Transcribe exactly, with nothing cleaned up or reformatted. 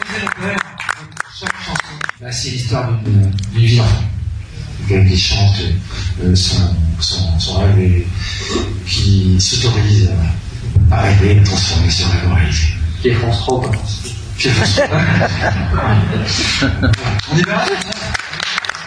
Chaque chanson, bah, c'est l'histoire d'une vie d'enfant. Quelqu'un qui chante euh, son, son, son rêve et qui s'autorise à, à rêver et transformer son rêve en réalité. Qui est France trois, quoi. Qui est France trois. On y va.